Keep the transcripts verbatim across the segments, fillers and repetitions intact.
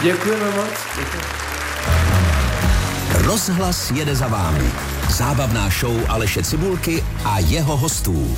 Děkujeme moc. Děkujeme. Rozhlas jede za vámi. Zábavná show Aleše Cibulky a jeho hostů.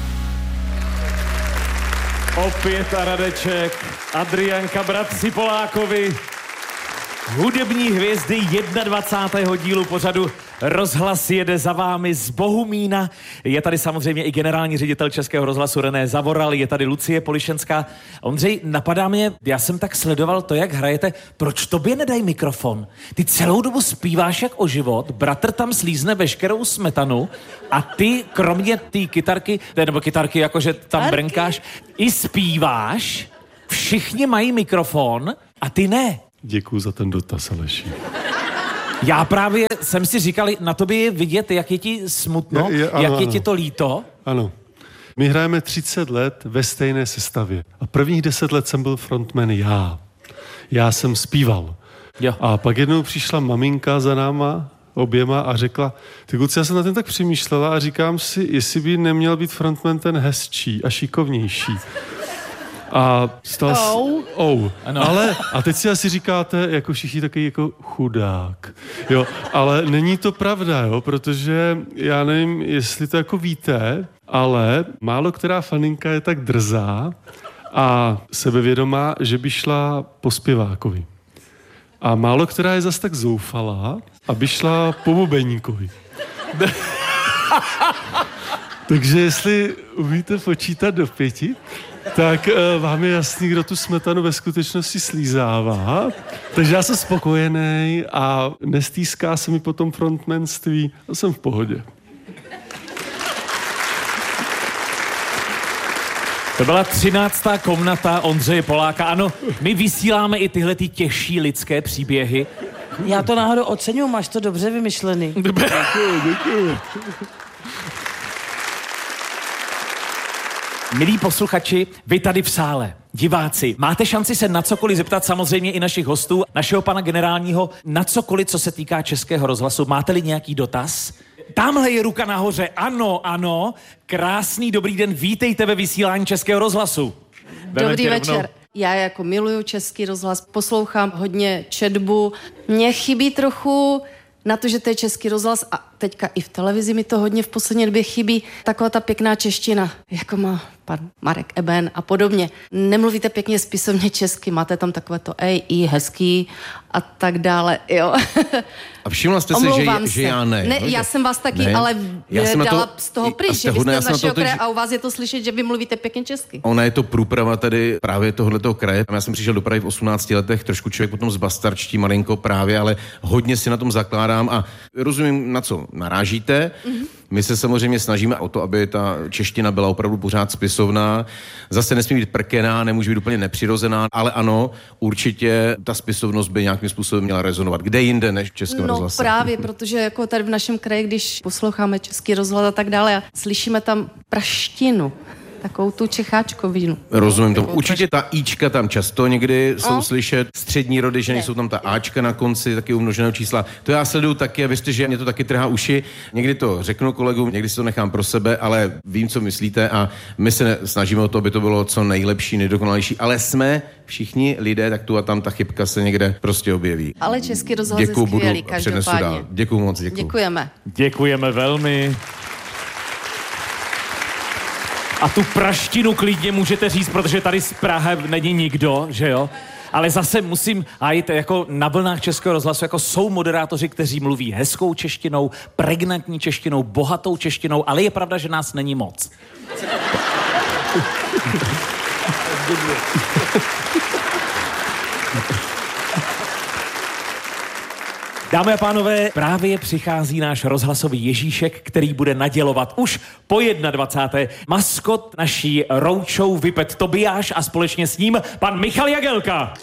Opět a Radeček, Adrianka, bratři Polákovi, hudební hvězdy dvacátého prvního dílu pořadu Rozhlas jede za vámi z Bohumína. Je tady samozřejmě i generální ředitel Českého rozhlasu René Zavoral, je tady Lucie Polišenská. Ondřej, napadá mě, já jsem tak sledoval to, jak hrajete, proč tobě nedají mikrofon? Ty celou dobu zpíváš jak o život, bratr tam slízne veškerou smetanu a ty, kromě té kytarky, nebo kytarky, jakože tam Arky. brnkáš, i zpíváš, všichni mají mikrofon a ty ne. Děkuju za ten dotaz, Aleši. Já právě jsem si říkal, na tobě je vidět, jak je ti smutno, je, je, ano, jak je ano. ti to líto. Ano. My hrajeme třicet let ve stejné sestavě. A prvních deset let jsem byl frontman já. Já jsem zpíval. Jo. A pak jednou přišla maminka za náma oběma a řekla, ty kluci, já jsem na ten tak přemýšlela a říkám si, jestli by neměl být frontman ten hezčí a šikovnější. A stal oh. s... Oh. Ale, a teď si asi říkáte, jako všichni takový jako chudák. Jo, ale není to pravda, jo, protože já nevím, jestli to jako víte, ale málo která faninka je tak drzá a sebevědomá, že by šla po zpěvákovi. A málo která je zas tak zoufalá, aby šla po bubeníkovi. Takže jestli umíte počítat do pěti, tak uh, vám je jasný, kdo tu smetanu ve skutečnosti slízává. Takže já jsem spokojený a nestýská se mi potom frontmanství a jsem v pohodě. To byla třináctá komnata Ondřeje Poláka. Ano, my vysíláme i tyhle ty těžší lidské příběhy. Já to náhodou oceňuji, máš to dobře vymyšlený. Děkuji, děkuji. Milí posluchači, vy tady v sále, diváci, máte šanci se na cokoliv zeptat, samozřejmě i našich hostů, našeho pana generálního, na cokoliv, co se týká Českého rozhlasu. Máte-li nějaký dotaz? Tamhle je ruka nahoře, ano, ano, krásný dobrý den, vítejte ve vysílání Českého rozhlasu. Dobrý večer. Já jako miluju Český rozhlas, poslouchám hodně četbu. Mně chybí trochu na to, že to je Český rozhlas a teďka i v televizi mi to hodně v poslední době chybí. Taková ta pěkná čeština, jako má pan Marek Eben a podobně. Nemluvíte pěkně spisovně česky, máte tam takové to ej, i, hezký a tak dále, jo. A všimla jste si, že, že já ne. Ne, já jsem vás taky, ne. ale já dala to, z toho pryč, že vy jste z našeho kraje a u vás je to slyšet, že vy mluvíte pěkně česky. Ona je to průprava tady právě tohletoho kraje. Já jsem přišel do Prahy v osmnácti letech, trošku člověk potom zbastarčtí malinko právě, ale hodně si na tom zakládám a rozumím, na co narážíte. Mm-hmm. My se samozřejmě snažíme o to, aby ta čeština byla opravdu pořád spisovná. Zase nesmí být prkená, nemůže být úplně nepřirozená, ale ano, určitě ta spisovnost by nějakým způsobem měla rezonovat. Kde jinde než v Českém no, rozhlase? No právě, protože jako tady v našem kraji, když posloucháme Český rozhlas a tak dále a slyšíme tam praštinu, takovou tu čecháčkovinu. Rozumím tomu. Určitě ta íčka tam často někdy jsou no. slyšet. Střední rody, že nejsou tam ta áčka na konci, taky umnoženého čísla. To já sleduju taky a věřte, že mě to taky trhá uši. Někdy to řeknu kolegům, někdy si to nechám pro sebe, ale vím, co myslíte a my se snažíme o to, aby to bylo co nejlepší, nejdokonalejší, ale jsme všichni lidé, tak tu a tam ta chybka se někde prostě objeví. Ale Český rozhlas je skvělý, každopádně. Děkuju moc, děkuju. Děkujeme. Děkujeme velmi. A tu praštinu klidně můžete říct, protože tady z Prahy není nikdo, že jo? Ale zase musím hájit jako na vlnách Českého rozhlasu, jako jsou moderátoři, kteří mluví hezkou češtinou, pregnantní češtinou, bohatou češtinou, ale je pravda, že nás není moc. Dámy a pánové, právě přichází náš rozhlasový Ježíšek, který bude nadělovat už po dvacáté první maskot naší roadshow Vypet Tobiáš a společně s ním pan Michal Jagelka.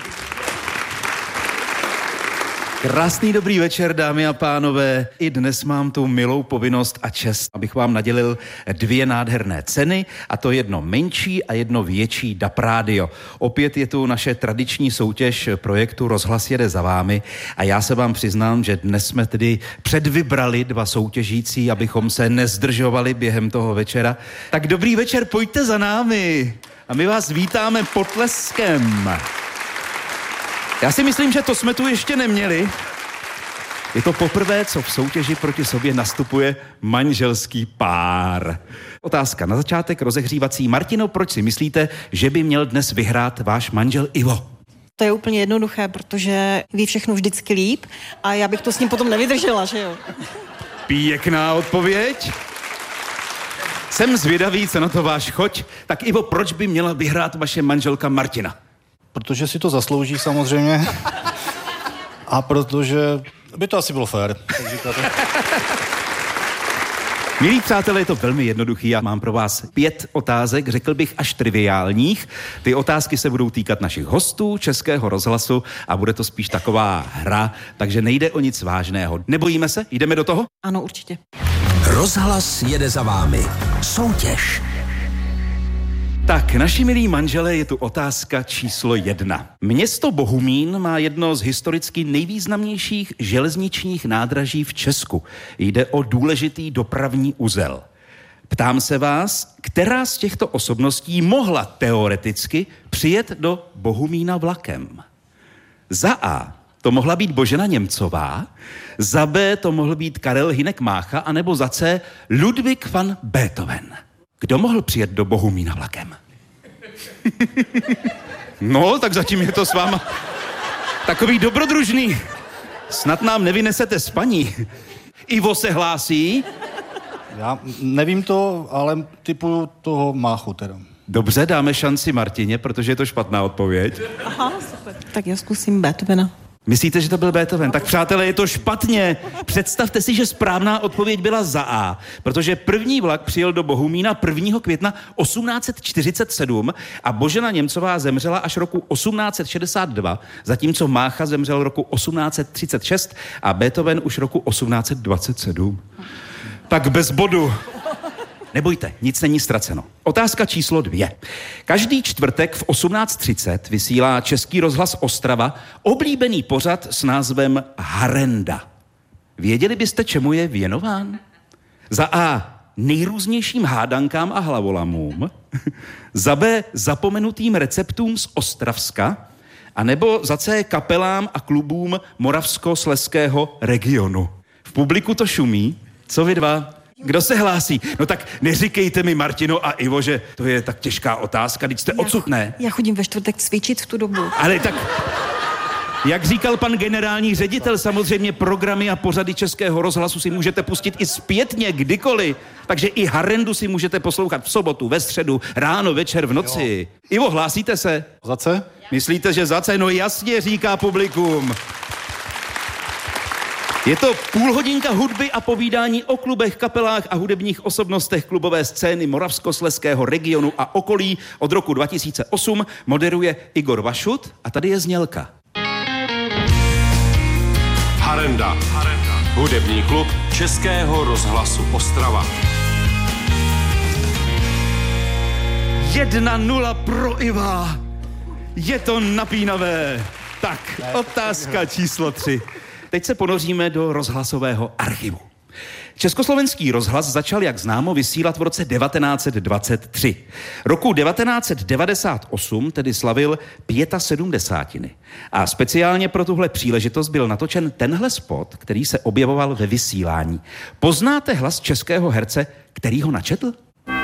Krásný dobrý večer, dámy a pánové. I dnes mám tu milou povinnost a čest, abych vám nadělil dvě nádherné ceny, a to jedno menší a jedno větší D A P Radio. Opět je tu naše tradiční soutěž projektu Rozhlas jede za vámi a já se vám přiznám, že dnes jsme tedy předvybrali dva soutěžící, abychom se nezdržovali během toho večera. Tak dobrý večer, pojďte za námi a my vás vítáme potleskem. Já si myslím, že to jsme tu ještě neměli. Je to poprvé, co v soutěži proti sobě nastupuje manželský pár. Otázka na začátek rozehřívací. Martino, proč si myslíte, že by měl dnes vyhrát váš manžel Ivo? To je úplně jednoduché, protože ví všechno vždycky líp a já bych to s ním potom nevydržela, že jo? Pěkná odpověď. Jsem zvědavý, co na to váš choť. Tak Ivo, proč by měla vyhrát vaše manželka Martina? Protože si to zaslouží samozřejmě. A protože by to asi bylo fér, tak říkáte. Milí přátelé, je to velmi jednoduchý. Já mám pro vás pět otázek, řekl bych až triviálních. Ty otázky se budou týkat našich hostů, Českého rozhlasu a bude to spíš taková hra, takže nejde o nic vážného. Nebojíme se? Jdeme do toho? Ano, určitě. Rozhlas jede za vámi. Soutěž. Tak, naši milí manželé, je tu otázka číslo jedna. Město Bohumín má jedno z historicky nejvýznamnějších železničních nádraží v Česku. Jde o důležitý dopravní uzel. Ptám se vás, která z těchto osobností mohla teoreticky přijet do Bohumína vlakem? Za A to mohla být Božena Němcová, za B to mohl být Karel Hynek Mácha, anebo za C Ludwig van Beethoven. Kdo mohl přijet do Bohumína vlakem? No, tak zatím je to s váma takový dobrodružný. Snad nám nevynesete spaní. Ivo se hlásí. Já nevím to, ale typu toho Máchu teda. Dobře, dáme šanci Martině, protože je to špatná odpověď. Aha, super. Tak já zkusím Beethovena. Myslíte, že to byl Beethoven? Tak přátelé, je to špatně. Představte si, že správná odpověď byla za A, protože první vlak přijel do Bohumína prvního května osmnáct set čtyřicet sedm a Božena Němcová zemřela až roku osmnáct set šedesát dva, zatímco Mácha zemřel roku osmnáct set třicet šest a Beethoven už roku osmnáct set dvacet sedm. Tak bez bodu. Nebojte, nic není ztraceno. Otázka číslo dvě. Každý čtvrtek v osmnáct třicet vysílá Český rozhlas Ostrava oblíbený pořad s názvem Harenda. Věděli byste, čemu je věnován? Za A nejrůznějším hádankám a hlavolamům, za B zapomenutým receptům z Ostravska, anebo za C kapelám a klubům Moravskoslezského regionu. V publiku to šumí. Co vy dva? Kdo se hlásí? No tak neříkejte mi, Martino a Ivo, že to je tak těžká otázka, teď jste odsud, ne? Já chodím ve čtvrtek cvičit v tu dobu. Ale tak, jak říkal pan generální ředitel, samozřejmě programy a pořady Českého rozhlasu si můžete pustit i zpětně, kdykoliv. Takže i Harendu si můžete poslouchat v sobotu, ve středu, ráno, večer, v noci. Jo. Ivo, hlásíte se? Za C? Myslíte, že za C? No jasně, říká publikum. Je to půlhodinka hudby a povídání o klubech, kapelách a hudebních osobnostech klubové scény Moravskoslezského regionu a okolí. Od roku dva tisíce osm moderuje Igor Vašut a tady je znělka. Harenda. Harenda. Hudební klub Českého rozhlasu Ostrava. Jedna nula pro Iva. Je to napínavé. Tak, otázka číslo tři. Teď se ponoříme do rozhlasového archivu. Československý rozhlas začal, jak známo, vysílat v roce devatenáct set dvacet tři. Roku devatenáct set devadesát osm tedy slavil sedmdesátiny. A speciálně pro tuhle příležitost byl natočen tenhle spot, který se objevoval ve vysílání. Poznáte hlas českého herce, který ho načetl?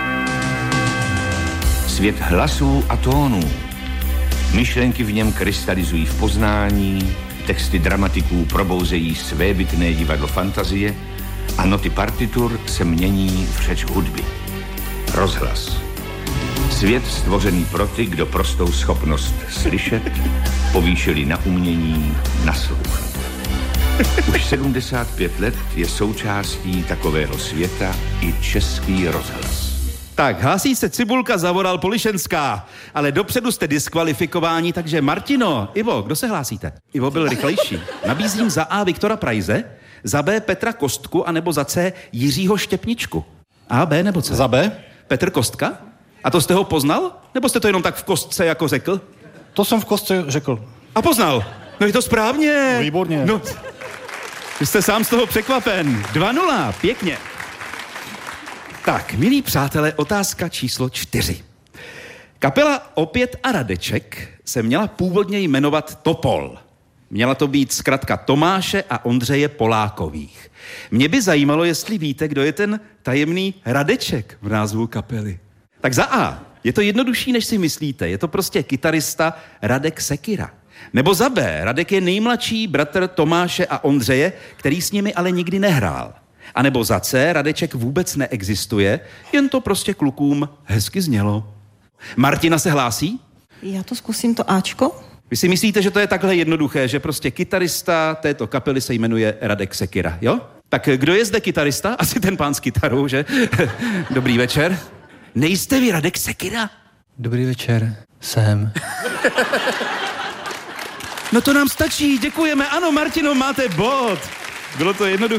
Svět hlasů a tónů. Myšlenky v něm krystalizují v poznání, texty dramatiků probouzejí svébytné divadlo fantazie a noty partitur se mění v řeč hudby. Rozhlas. Svět stvořený pro ty, kdo prostou schopnost slyšet povýšili na umění naslouchat. Už sedmdesát pět let je součástí takového světa i Český rozhlas. Tak, hlásí se Cibulka, Zavoral, Polišenská, ale dopředu jste diskvalifikováni, takže Martino, Ivo, kdo se hlásíte? Ivo byl rychlejší. Nabízím za A Viktora Prajze, za B Petra Kostku, anebo za C Jiřího Štěpničku. A, B nebo C? Za B. Petr Kostka? A to jste ho poznal? Nebo jste to jenom tak v kostce jako řekl? To jsem v kostce řekl. A poznal? No je to správně. Výborně. No, vy jste sám z toho překvapen. dva nula, pěkně. Tak, milí přátelé, otázka číslo čtyři. Kapela Opět a Radeček se měla původně jmenovat Topol. Měla to být zkratka Tomáše a Ondřeje Polákových. Mě by zajímalo, jestli víte, kdo je ten tajemný Radeček v názvu kapely. Tak za A, je to jednodušší, než si myslíte. Je to prostě kytarista Radek Sekira. Nebo za B, Radek je nejmladší bratr Tomáše a Ondřeje, který s nimi ale nikdy nehrál. A nebo za C, Radeček vůbec neexistuje, jen to prostě klukům hezky znělo. Martina se hlásí? Já to zkusím to Ačko. Vy si myslíte, že to je takhle jednoduché, že prostě kytarista této kapely se jmenuje Radek Sekira, jo? Tak kdo je zde kytarista? Asi ten pán s kytarou, že? Dobrý večer. Nejste vy Radek Sekira? Dobrý večer, jsem. No to nám stačí, děkujeme. Ano, Martino, máte bod. Bylo to jednoduché.